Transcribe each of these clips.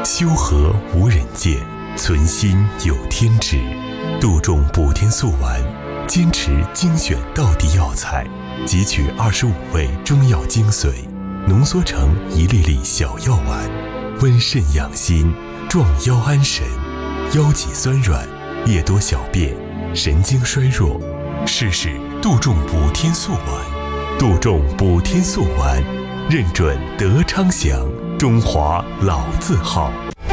修和无人见，存心有天知。杜仲补天素丸，坚持精选道地药材，汲取25味中药精髓，浓缩成一粒粒小药丸，温肾养心，壮腰安神，腰脊酸软，夜多小便，神经衰弱，试试杜仲补天素丸。杜仲补天素丸，认准德昌祥，中华老字号。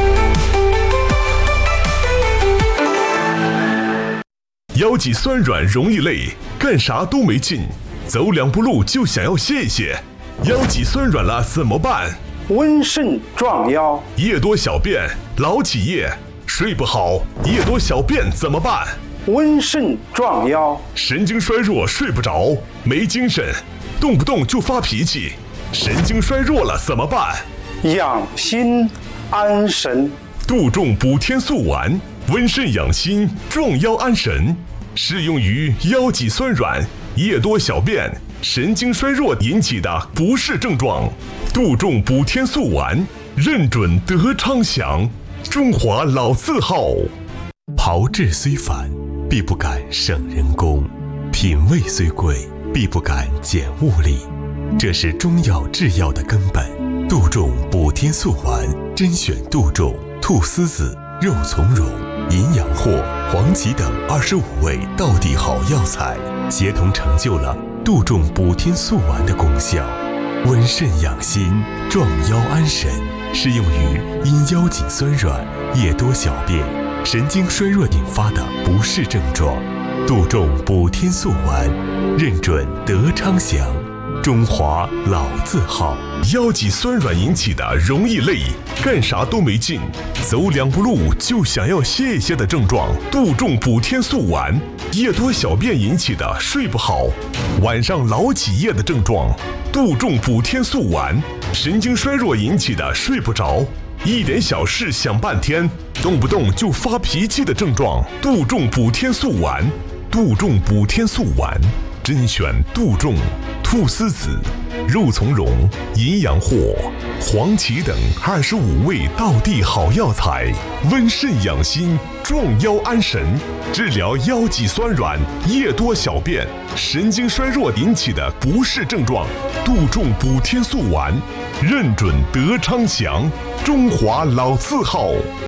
腰脊酸软容易累，干啥都没劲，走两步路就想要歇一歇。腰脊酸软了怎么办？ 温肾壮腰。 夜多小便，老起夜，睡不好，夜多小便怎么办？ 温肾壮腰。 神经衰弱，睡不着，没精神，动不动就发脾气，神经衰弱了怎么办？ 养心安神。 杜仲补天素丸，温肾养心，壮腰安神，适用于腰脊酸软、夜多小便、神经衰弱引起的不适症状。杜仲补天素丸，认准德昌祥，中华老字号。 炮制虽繁，必不敢省人工；品味虽贵，必不敢减物力。这是中药制药的根本。杜仲补天素丸，甄选杜仲、菟丝子、肉苁蓉、银阳藿、黄芪等25味道地好药材，协同成就了杜仲补天素丸的功效。温肾养心，壮腰安神，适用于因腰脊酸软、夜多小便、神经衰弱引发的不适症状。杜仲补天素丸，认准德昌祥，中华老字号。 腰脊酸软引起的容易累，干啥都没劲，走两步路就想要歇一歇的症状。杜仲补天素丸。夜多小便引起的睡不好，晚上老起夜的症状。杜仲补天素丸。神经衰弱引起的睡不着，一点小事想半天，动不动就发脾气的症状。杜仲补天素丸。杜仲补天素丸，甄选杜仲、菟丝子、肉苁蓉、银阳藿、黄芪等25味道地好药材，温肾养心，壮腰安神，治疗腰脊酸软、夜多小便、神经衰弱引起的不适症状。杜仲补天素丸，认准德昌祥，中华老字号。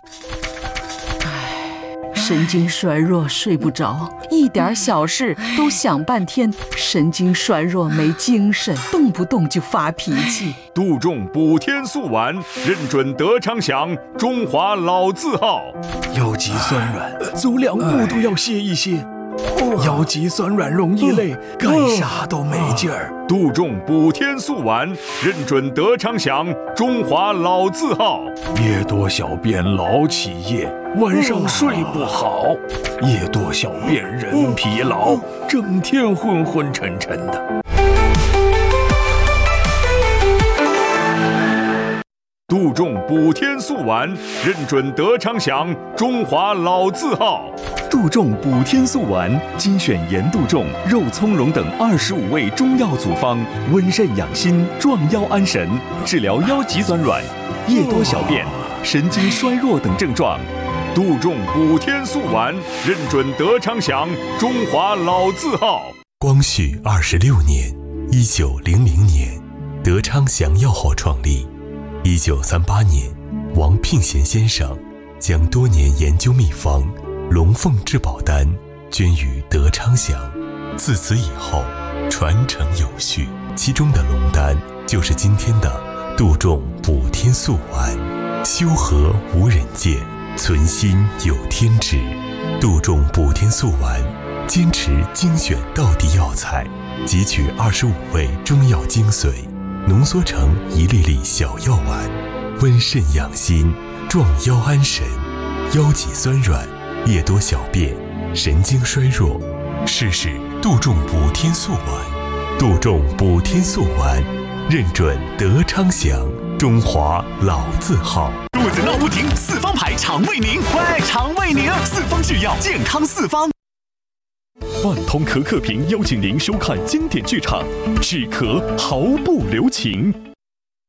神经衰弱，睡不着，一点小事都想半天，神经衰弱没精神，动不动就发脾气。 杜仲补天素丸，认准德昌祥，中华老字号。 腰脊酸软，走两步都要歇一歇。腰脊酸软容易累，干啥都没劲儿。 杜仲补天素丸，认准德昌祥，中华老字号。 夜多小便老起夜，晚上睡不好，夜多小便人疲劳，整天昏昏沉沉的。 杜仲补天素丸，认准德昌祥，中华老字号。 杜仲补天素丸，精选盐杜仲、肉苁蓉等25味中药组方，温肾养心，壮腰安神，治疗腰脊酸软、夜多小便、神经衰弱等症状。 杜仲补天素丸，认准德昌祥，中华老字号。 光绪26年，1900年，德昌祥药号创立。1938年，王聘贤先生将多年研究秘方龙凤至宝丹捐于德昌祥，自此以后传承有序。其中的龙丹就是今天的杜仲补天素丸。修和无人见，存心有天知。杜仲补天素丸，坚持精选道地药材，汲取25味中药精髓，浓缩成一粒粒小药丸，温肾养心，壮腰安神，腰脊酸软，夜多小便，神经衰弱，试试杜仲补天素丸。杜仲补天素丸，认准德昌祥，中华老字号。 肚子闹不停，四方牌肠胃宁，喂，肠胃宁，四方制药，健康四方。 万通可可屏邀请您收看经典剧场《止咳毫不留情》。